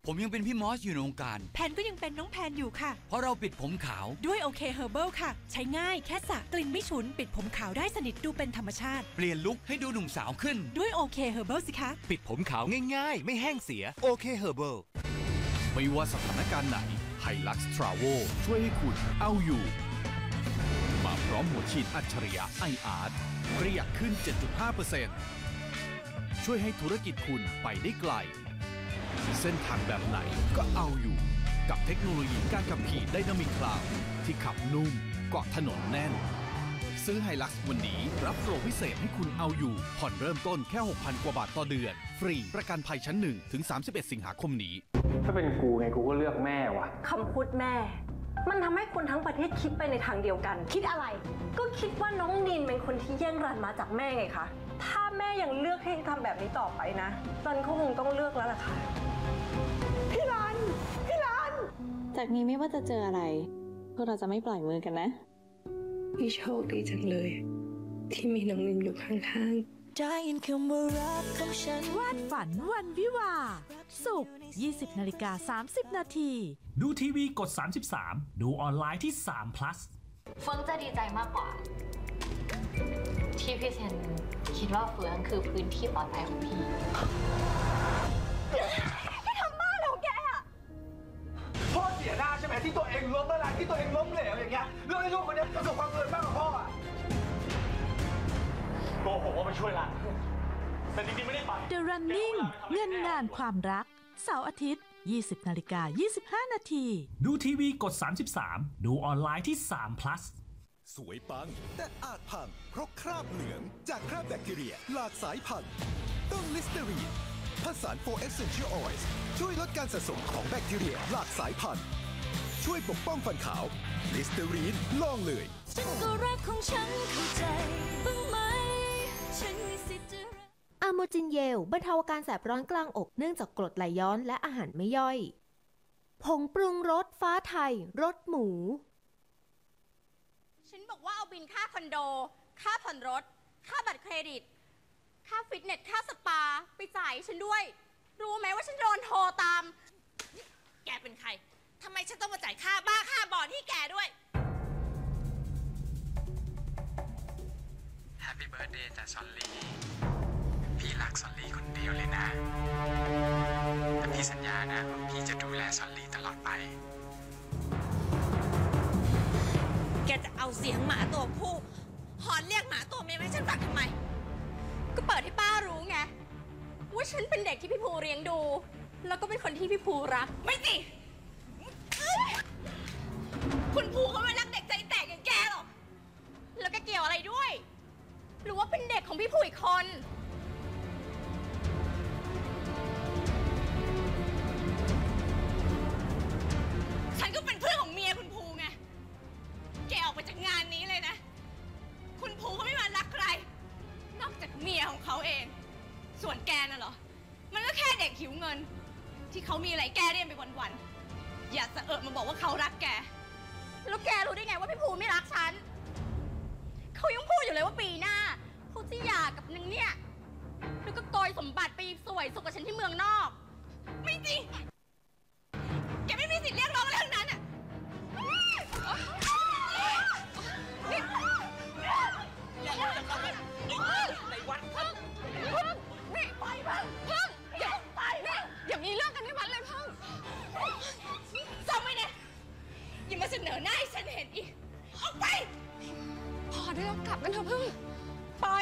ผมยังเป็นพี่มอสอยู่ในวงการแพนก็ยังเป็นน้องแพนอยู่ค่ะเพราะเราปิดผมขาวด้วยโอเคเฮอร์เบิลค่ะใช้ง่ายแค่สระกลิ่นไม่ฉุนปิดผมขาวได้สนิทดูเป็นธรรมชาติเปลี่ยนลุคให้ดูหนุ่มสาวขึ้นด้วยโอเคเฮอร์เบิลสิคะปิดผมขาวง่ายๆไม่แห้งเสียโอเคเฮอร์เบิลไม่ว่าสถานการณ์ไหนไฮลักซ์ทราเวลช่วยให้คุณเอาอยู่มาพร้อมหัวฉีดอัจฉริยะ iArt ประหยัดขึ้น 7.5% ช่วยให้ธุรกิจคุณไปได้ไกลเส้นทางแบบไหนก็เอาอยู่กับเทคโนโลยีการขับขี่ไดนามิกคลาวด์ที่ขับนุ่มเกาะถนนแน่นซื้อไฮลักซ์วันนี้รับโปรพิเศษให้คุณเอาอยู่ผ่อนเริ่มต้นแค่ 6,000 กว่าบาทต่อเดือนฟรีประกันภัยชั้น1ถึง31 สิงหาคมนี้ถ้าเป็นกูไงกูก็เลือกแม่ว่ะคำพูดแม่มันทำให้คนทั้งประเทศคิดไปในทางเดียวกันคิดอะไรก็คิดว่าน้องนินเป็นคนที่แย่งรันมาจากแม่ไงคะถ้าแม่ยังเลือกให้ทำแบบนี้ต่อไปนะรันก็คงต้องเลือกแล้วล่ะค่ะพี่รันจากนี้ไม่ว่าจะเจออะไรพวกเราจะไม่ปล่อยมือกันนะพี่โชคดีจังเลยที่มีน้องนินอยู่ข้างๆได้ยินคำว่ารักของฉันวาดฝันวันวิวาศุกร์ 20:30 นาทีดูทีวีกด33ดูออนไลน์ที่3 plus เฟิงจะดีใจมากกว่าที่พี่เซนคิดว่าเฟืองคือพื้นที่ปลอดภัยของพี่ทำบ้าเหรอแกอะพ่อเสียหน้าใช่ไหมที่ตัวเองล้มอะไรที่ตัวเองล้มเหลวอย่างเงี้ยเรื่องให้ลูกคนนี้ประสบความสำเร็จมากกว่าพ่ออะโกหกว่าไปช่วยหลานแต่จริงๆไม่ได้ไป The Running เงินงานความรักเสาร์อาทิตย์ 20:25 นาทีดูทีวีกด33ดูออนไลน์ที่3 plus สวยปังแต่อาจพังเพราะคราบเหลืองจากคราบแบคทีเรียหลากสายพันธุ์ต้องลิสเตอรีนผสาน 4 Essential Oils ช่วยลดการสะสมของแบคทีเรียหลากสายพันธุ์ช่วยปกป้องฟันขาวลิสเตอรีนลองเลยฉันก็รักของฉันเข้าใจบ้างไหมฉันมีสิทธิ์จะอะโมจินเยลบรรเทาอาการแสบร้อนกลางอกเนื่องจากกรดไหลย้อนและอาหารไม่ย่อยผงปรุงรสฟ้าไทยรสหมูฉันบอกว่าเอาบินค่าคอนโดค่าผ่อนรถค่าบัตรเครดิตค่าฟิตเนสค่าสปาไปจ่ายฉันด้วยรู้ไหมว่าฉันโดนโทรตามแกเป็นใครทำไมฉันต้องมาจ่ายค่าบ้าค่าบอร์ดที่แกด้วยแฮปปี้เบิร์ธเดย์จ้ะซอลลี่พี่รักซอลลี่คนเดียวเลยนะแต่พี่สัญญานะว่าพี่จะดูแลซอลลี่ตลอดไปแกจะเอาเสียงหมาตัวผู้หอนเรียกหมาตัวเมียให้ฉันฟังทำไมก็เปิดให้ป้ารู้ไงว่าฉันเป็นเด็กที่พี่ภูเลี้ยงดูแล้วก็เป็นคนที่พี่ภูรักไม่จริงคุณภูเขาไม่รักเด็กใจแตกอย่างแกหรอกแล้วก็เกี่ยวอะไรด้วยหรือว่าเป็นเด็กของพี่ภูอีกคนฉันก็เป็นเพื่อนของเมียคุณภูไงแกออกไปจากงานนี้เลยนะคุณภูเขาไม่มารักใครนอกจากเมียของเขาเองส่วนแกน่ะเหรอมันก็แค่เด็กหิวเงินที่เขามีอะไรแกเรียนไปวันๆอย่าสะเอิดมาบอกว่าเขารักแกแล้วแกรู้ได้ไงว่าพี่ภูไม่รักฉันเขายังพูดอยู่เลยว่าปีหน้าเขาจะหย่ากับนางเนี่ยแล้วก็โกยสมบัติไปสวยสุขกับฉันที่เมืองนอกไม่จริงแกไม่มีสิทธิ์เรียกร้องอะไรทั้งนั้นอ่ะในวัดพึ่งนี่ไปพึ่งอย่าไปนี่อย่ามีเรื่องกันในวัดเลยพึ่งจำไว้เนี่ยอย่ามาเสนอหน้าให้ฉันเห็นอีกออกไปพอได้แล้วกลับกันเถอะพึ่ง